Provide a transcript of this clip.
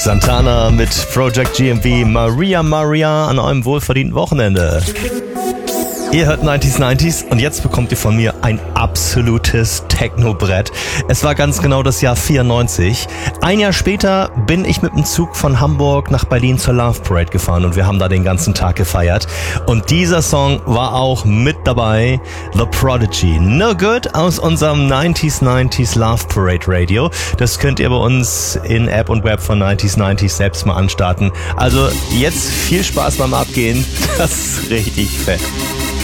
Santana mit Project GMV, Maria an einem wohlverdienten Wochenende. Ihr hört 90s und jetzt bekommt ihr von mir ein absolutes Techno-Brett. Es war ganz genau das Jahr 94. Ein Jahr später bin ich mit dem Zug von Hamburg nach Berlin zur Love Parade gefahren und wir haben da den ganzen Tag gefeiert. Und dieser Song war auch mit dabei, The Prodigy. No Good aus unserem 90s Love Parade Radio. Das könnt ihr bei uns in App und Web von 90s selbst mal anstarten. Also jetzt viel Spaß beim Abgehen. Das ist richtig fett.